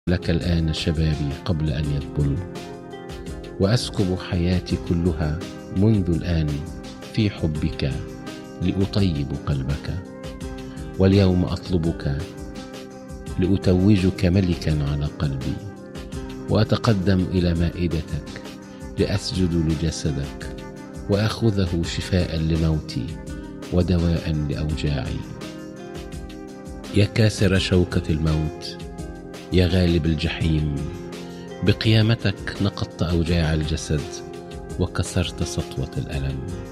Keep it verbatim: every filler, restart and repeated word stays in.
لك الآن شبابي قبل أن يذبل، وأسكب حياتي كلها منذ الآن في حبك لأطيب قلبك. واليوم أطلبك لأتوجك ملكا على قلبي، وأتقدم إلى مائدتك لأسجد لجسدك وأخذه شفاء لموتي ودواء لأوجاعي. يا كاسر شوكة الموت، يا غالب الجحيم، بقيامتك نقضت أوجاع الجسد وكسرت سطوة الألم.